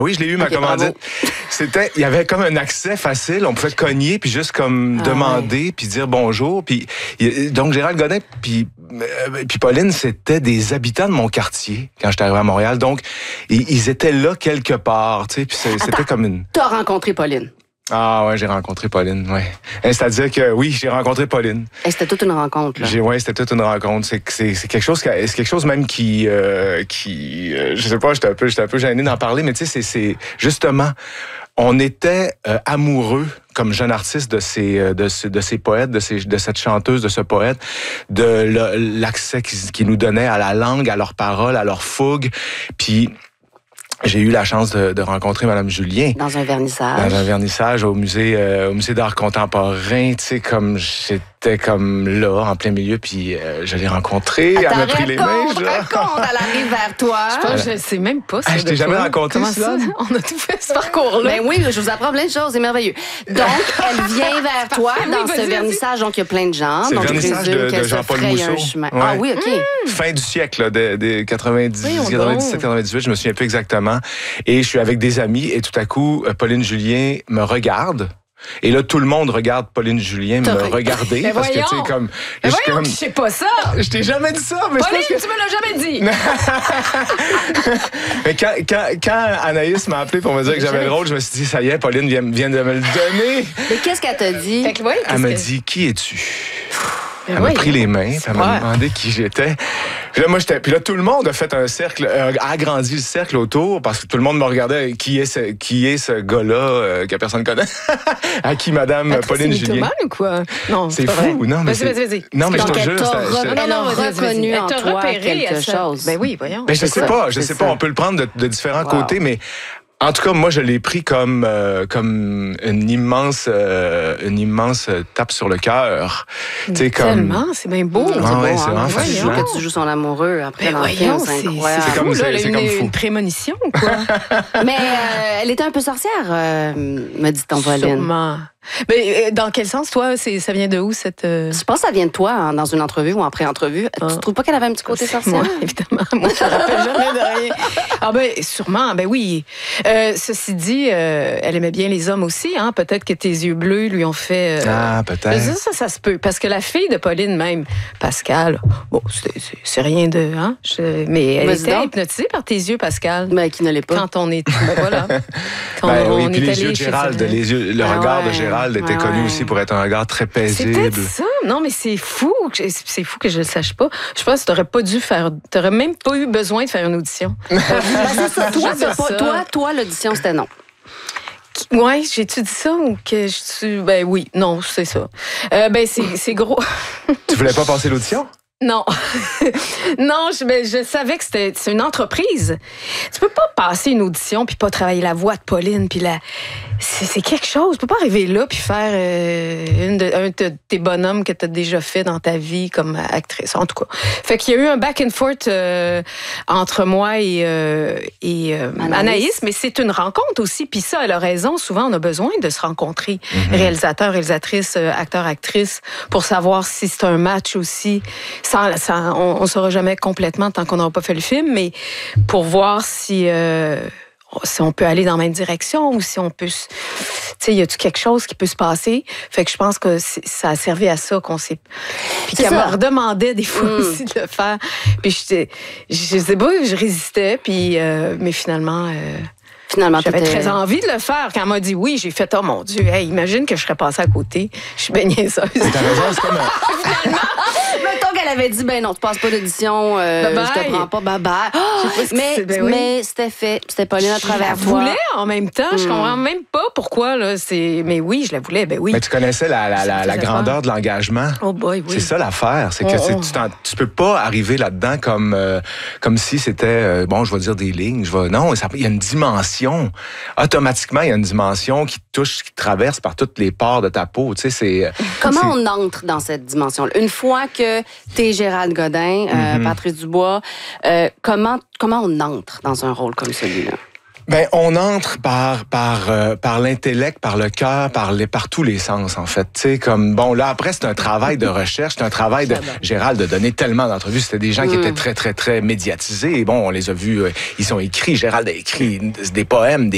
Oui, je l'ai eu, ma commandite. Il y avait comme un accès facile. On pouvait cogner, puis juste comme demander, puis dire bonjour. Puis, donc, Gérald Godin, puis Pauline, c'était des habitants de mon quartier quand j'étais arrivé à Montréal. Donc, ils étaient là quelque part, tu sais. Puis c'était comme une... T'as rencontré Pauline? Ah ouais, j'ai rencontré Pauline, ouais. C'est-à-dire que oui, j'ai rencontré Pauline. Et c'était toute une rencontre, là. Ouais, c'était toute une rencontre. C'est quelque chose même qui je sais pas, j'étais un peu gêné d'en parler, mais tu sais, c'est justement, on était amoureux comme jeune artiste de ces poètes, de cette chanteuse, de ce poète, de l'accès qu'ils nous donnaient à la langue, à leurs paroles, à leur fougue, puis j'ai eu la chance de rencontrer Madame Julien. Dans un vernissage. Dans un vernissage au musée d'art contemporain, tu sais, comme j'étais comme là, en plein milieu, puis je l'ai rencontrée, elle m'a pris les mains. Raconte, elle arrive vers toi. Je pense que je sais même pas ça. Je t'ai jamais raconté ça? On a tout fait ce parcours-là. Ben oui, je vous apprends plein de choses, c'est merveilleux. Donc, elle vient vers toi dans ce vernissage, donc il y a plein de gens. C'est donc, le vernissage de Jean-Paul Mousseau. Ouais. Ah oui, OK. Fin du siècle, là, des 97-98, je me souviens plus exactement. Et je suis avec des amis, et tout à coup, Pauline Julien me regarde. Et là, tout le monde regarde Pauline Julien me regarder. Mais parce voyons. que, tu sais, comme... Mais voyons, je sais pas ça. Je t'ai jamais dit ça. Mais Pauline, tu me l'as jamais dit. Mais quand Anaïs m'a appelé pour me dire que j'avais le rôle, je me suis dit, ça y est, Pauline vient de me le donner. Mais qu'est-ce qu'elle t'a dit? Elle m'a dit, qui es-tu? Elle m'a pris les mains, puis elle m'a demandé qui j'étais. Puis là, tout le monde a fait un cercle, a agrandi le cercle autour, parce que tout le monde me regardait, qui est ce gars-là que personne connaît? À qui Madame Pauline Julien? C'est ou quoi? Non, c'est fou, non, mais vas-y. Non, mais je te jure, elle a reconnu en toi quelque chose. Ben oui, voyons. Mais je sais pas, on peut le prendre de différents côtés, mais en tout cas, moi, je l'ai pris comme une immense tape sur le cœur. Tellement, c'est bien beau. C'est vraiment fascinant. Que tu joues son amoureux après dans le film, c'est incroyable. C'est comme fou. Une prémonition, quoi. Mais elle était un peu sorcière, me dit-on, Pauline. Sûrement. Mais dans quel sens, toi, ça vient de où, cette... Je pense que ça vient de toi, dans une entrevue ou en pré-entrevue. Tu trouves pas qu'elle avait un petit côté sorcière? Moi, évidemment. Moi, je ne rappelle jamais de rien. Ah ben, sûrement, ben oui. Ceci dit, elle aimait bien les hommes aussi, hein. Peut-être que tes yeux bleus lui ont fait... Ah, peut-être. Ça se peut. Parce que la fille de Pauline, même, Pascal, bon, c'est rien de... Hein, mais elle était hypnotisée par tes yeux, Pascal. Mais qui ne l'est pas. Quand on est... Ben voilà. Quand on est les yeux de Gérald, le regard de Gérald était connu aussi pour être un regard très paisible. C'est peut-être ça. Non, mais c'est fou que je le sache pas. Je pense que t'aurais pas dû t'aurais même pas eu besoin de faire une audition. C'est ça. Toi, l'audition, c'était non. Ouais, j'ai-tu dit ça ou que ben oui, non, c'est ça. Ben c'est gros. Tu voulais pas passer l'audition? Non. Non, je savais que c'est une entreprise. Tu peux pas passer une audition puis pas travailler la voix de Pauline puis c'est quelque chose. Tu peux pas arriver là puis faire un de tes bonhommes que tu as déjà fait dans ta vie comme actrice. En tout cas. Fait qu'il y a eu un back and forth entre moi et Anaïs, mais c'est une rencontre aussi. Puis ça, elle a raison. Souvent, on a besoin de se rencontrer. Réalisateur, réalisatrice, acteur, actrice, pour savoir si c'est un match aussi. On ne saura jamais complètement tant qu'on n'aura pas fait le film, mais pour voir si on peut aller dans la même direction ou si on peut... Tu sais, y a-tu quelque chose qui peut se passer? Fait que je pense que ça a servi à ça qu'on s'est... Puis qu'elle me redemandait des fois aussi de le faire. Puis je sais pas, je résistais, puis mais finalement... J'avais très envie de le faire. Quand elle m'a dit oui, j'ai fait « Oh mon Dieu, hey, imagine que je serais passée à côté. » Je suis bien niaiseuse. T'as raison, c'est comme... Finalement, mettons qu'elle avait dit « Ben non, tu passes pas d'audition, je te prends pas, bye-bye. » Mais c'était fait. C'était Pauline à travers toi. Je la voulais en même temps. Je comprends même pas pourquoi. Là, mais oui, je la voulais, ben oui. Mais tu connaissais la grandeur de l'engagement. Oh boy, oui. C'est ça l'affaire. C'est que tu peux pas arriver là-dedans comme si c'était, je vais dire des lignes. Non, il y a une dimension. Automatiquement, il y a une dimension qui touche, qui traverse par toutes les pores de ta peau. Tu sais, comment on entre dans cette dimension-là? Une fois que t'es Gérald Godin, Patrice Dubois, comment on entre dans un rôle comme celui-là? Ben, on entre par l'intellect, par le cœur, par tous les sens, en fait. Tu sais, comme, là, après, c'est un travail de recherche, c'est un travail de Gérald de donner tellement d'entrevues. C'était des gens qui étaient très, très, très médiatisés. Et on les a vus, ils sont écrits. Gérald a écrit des poèmes,